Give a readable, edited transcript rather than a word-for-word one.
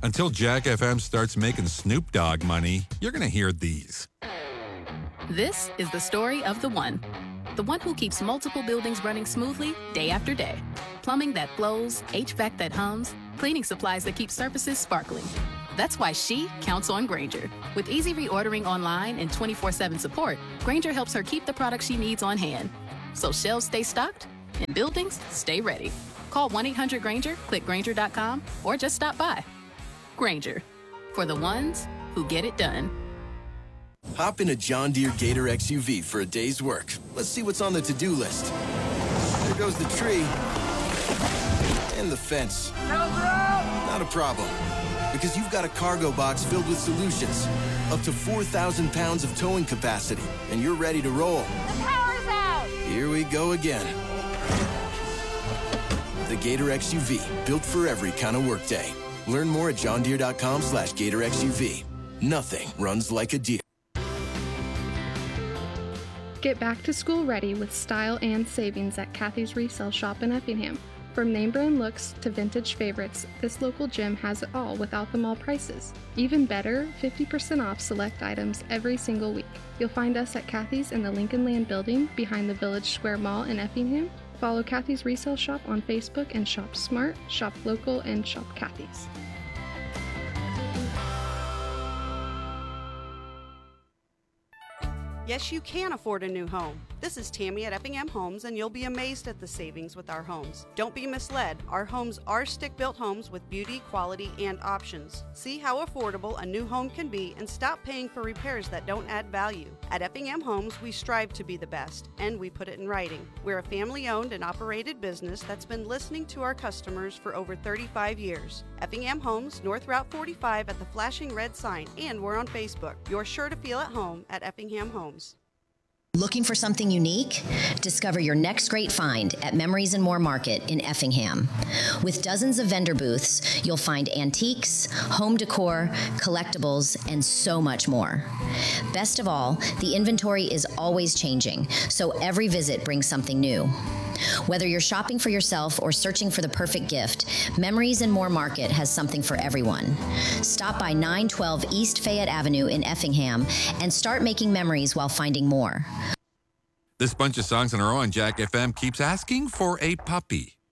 Until Jack FM starts making Snoop Dogg money, you're going to hear these. This is the story of the one who keeps multiple buildings running smoothly day after day. Plumbing that flows, HVAC that hums, cleaning supplies that keep surfaces sparkling. That's why she counts on Grainger. With easy reordering online and 24/7 support, Grainger helps her keep the products she needs on hand. So shelves stay stocked and buildings stay ready. Call 1-800-GRAINGER, click Grainger.com, or just stop by. Grainger, for the ones who get it done. Hop in a John Deere Gator XUV for a day's work. Let's see what's on the to-do list. There goes the tree. And the fence. Not a problem. Because you've got a cargo box filled with solutions. Up to 4,000 pounds of towing capacity. And you're ready to roll. The power's out! Here we go again. The Gator XUV, built for every kind of workday. Learn more at johndeere.com/Gator XUV. Nothing runs like a Deere. Get back to school ready with style and savings at Kathy's Resale Shop in Effingham. From name brand looks to vintage favorites, this local gym has it all without the mall prices. Even better, 50% off select items every single week. You'll find us at Kathy's in the Lincoln Land building behind the Village Square Mall in Effingham. Follow Kathy's Resale Shop on Facebook and shop smart, shop local, and shop Kathy's. Yes, you can afford a new home. This is Tammy at Effingham Homes, and you'll be amazed at the savings with our homes. Don't be misled. Our homes are stick-built homes with beauty, quality, and options. See how affordable a new home can be and stop paying for repairs that don't add value. At Effingham Homes, we strive to be the best, and we put it in writing. We're a family-owned and operated business that's been listening to our customers for over 35 years. Effingham Homes, North Route 45 at the flashing red sign, and we're on Facebook. You're sure to feel at home at Effingham Homes. Looking for something unique? Discover your next great find at Memories and More Market in Effingham. With dozens of vendor booths, you'll find antiques, home decor, collectibles, and so much more. Best of all, the inventory is always changing, so every visit brings something new. Whether you're shopping for yourself or searching for the perfect gift, Memories and More Market has something for everyone. Stop by 912 East Fayette Avenue in Effingham and start making memories while finding more. This bunch of songs in a row on Jack FM keeps asking for a puppy.